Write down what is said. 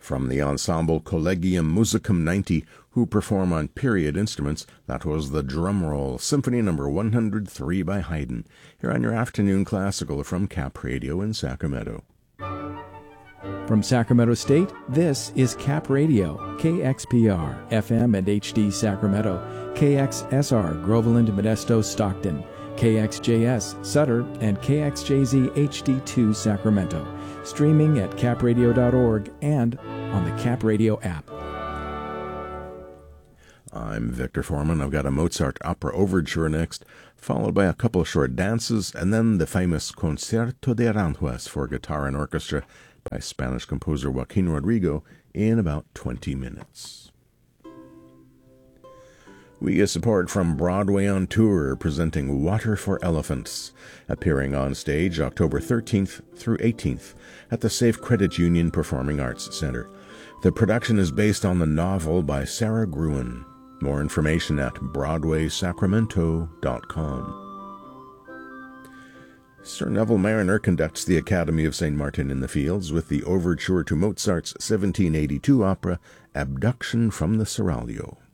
From the ensemble Collegium Musicum 90, who perform on period instruments, that was the drum roll, Symphony No. 103 by Haydn, here on your afternoon classical from Cap Radio in Sacramento. From Sacramento State, this is Cap Radio, KXPR, FM and HD Sacramento, KXSR, Groveland, Modesto, Stockton, KXJS, Sutter, and KXJZ HD2 Sacramento, streaming at capradio.org and on the Cap Radio app. I'm Victor Foreman. I've got a Mozart opera overture next, followed by a couple of short dances, and then the famous Concerto de Aranjuez for guitar and orchestra by Spanish composer Joaquin Rodrigo in about 20 minutes. We get support from Broadway on Tour, presenting Water for Elephants, appearing on stage October 13th through 18th at the Safe Credit Union Performing Arts Center. The production is based on the novel by Sarah Gruen. More information at BroadwaySacramento.com. Sir Neville Marriner conducts the Academy of St. Martin in the Fields with the overture to Mozart's 1782 opera, Abduction from the Seraglio.